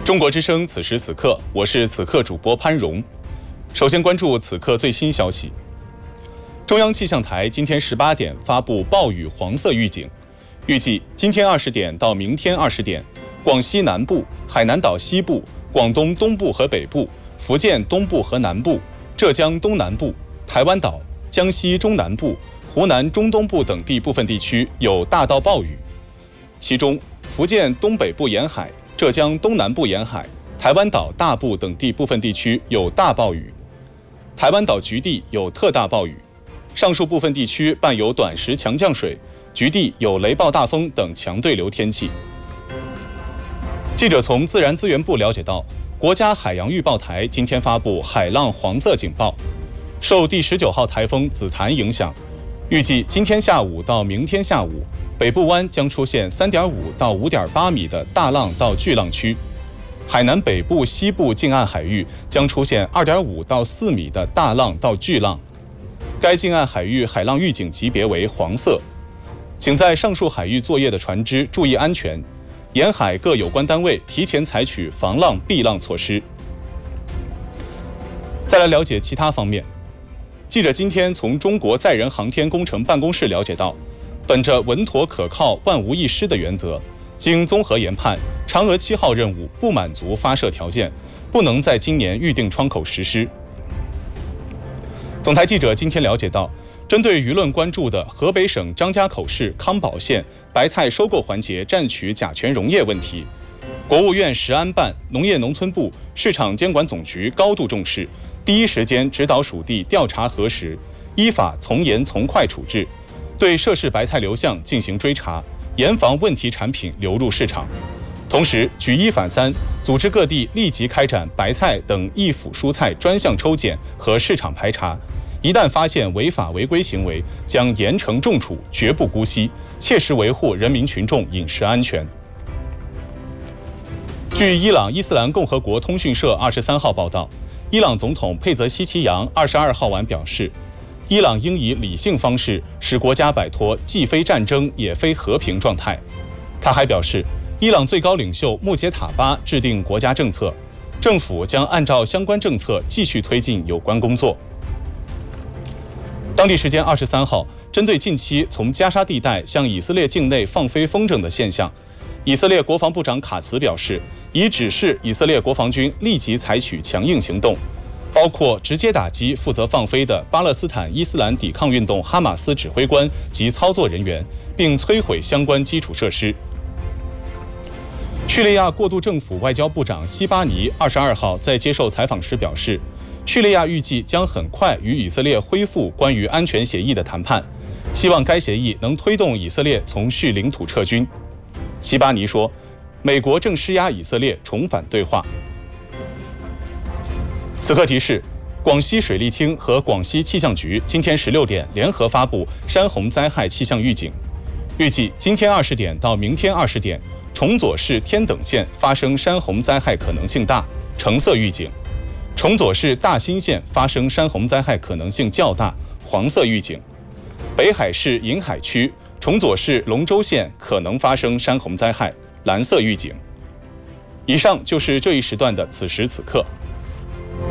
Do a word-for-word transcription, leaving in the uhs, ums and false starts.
中国之声此时此刻，我是此刻主播潘荣。首先关注此刻最新消息。中央气象台今天十八点发布暴雨黄色预警，预计今天二十点到明天二十点，广西南部、海南岛西部、广东东部和北部、福建东部和南部、浙江东南部、台湾岛、江西中南部、湖南中东部等地部分地区有大到暴雨，其中福建东北部沿海、浙江东南部沿海、台湾岛大部等地部分地区有大暴雨，台湾岛局地有特大暴雨，上述部分地区伴有短时强降水，局地有雷暴大风等强对流天气。记者从自然资源部了解到，国家海洋预报台今天发布海浪黄色警报，受第十九号台风紫檀影响，预计今天下午到明天下午，北部湾将出现 三点五 到 五点八 米的大浪到巨浪区，海南北部、西部近岸海域将出现 二点五 到 四 米的大浪到巨浪。该近岸海域海浪预警级别为黄色，请在上述海域作业的船只注意安全，沿海各有关单位提前采取防浪避浪措施。再来了解其他方面，记者今天从中国载人航天工程办公室了解到，本着稳妥可靠、万无一失的原则，经综合研判，嫦娥七号任务不满足发射条件，不能在今年预定窗口实施。总台记者今天了解到，针对舆论关注的河北省张家口市康保县白菜收购环节占取甲醛溶液问题，国务院食安办、农业农村部、市场监管总局高度重视，第一时间指导属地调查核实，依法从严从快处置，对涉事白菜流向进行追查，严防问题产品流入市场。同时举一反三，组织各地立即开展白菜等易腐蔬菜专项抽检和市场排查，一旦发现违法违规行为，将严惩重处，绝不姑息，切实维护人民群众饮食安全。据伊朗伊斯兰共和国通讯社二十三号报道，伊朗总统佩泽西奇扬二十二号晚表示，伊朗应以理性方式使国家摆脱既非战争也非和平状态。他还表示，伊朗最高领袖穆杰塔巴制定国家政策，政府将按照相关政策继续推进有关工作。当地时间二十三号，针对近期从加沙地带向以色列境内放飞风筝的现象，以色列国防部长卡茨表示，已指示以色列国防军立即采取强硬行动，包括直接打击负责放飞的巴勒斯坦伊斯兰抵抗运动哈马斯指挥官及操作人员，并摧毁相关基础设施。叙利亚过渡政府外交部长西巴尼二十二号在接受采访时表示，叙利亚预计将很快与以色列恢复关于安全协议的谈判，希望该协议能推动以色列从叙领土撤军。西巴尼说，美国正施压以色列重返对话。此刻提示，广西水利厅和广西气象局今天十六点联合发布山洪灾害气象预警，预计今天二十点到明天二十点，崇左市天等县发生山洪灾害可能性大，橙色预警；崇左市大兴县发生山洪灾害可能性较大，黄色预警；北海市银海区、崇左市龙州县可能发生山洪灾害，蓝色预警。以上就是这一时段的此时此刻。